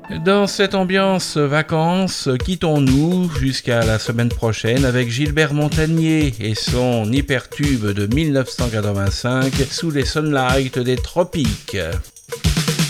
Dans cette ambiance vacances, quittons-nous jusqu'à la semaine prochaine avec Gilbert Montagnier et son hypertube de 1985 sous les sunlights des tropiques.